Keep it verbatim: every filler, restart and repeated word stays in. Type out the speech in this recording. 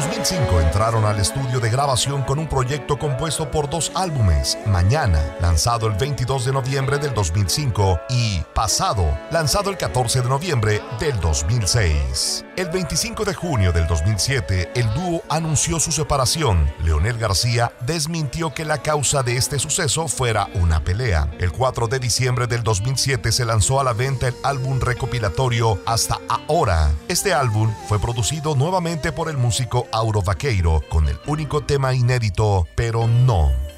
dos mil cinco entraron al estudio de grabación con un proyecto compuesto por dos álbumes, Mañana, lanzado el veintidós de noviembre del dos mil cinco, y Pasado, lanzado el catorce de noviembre del dos mil seis. El veinticinco de junio del dos mil siete, el dúo anunció su separación. Leonel García desmintió que la causa de este suceso fuera una pelea. El cuatro de diciembre del dos mil siete se lanzó a la venta el álbum recopilatorio Hasta Ahora. Este álbum fue producido nuevamente por el músico Auro Vaqueiro con el único tema inédito, Pero No.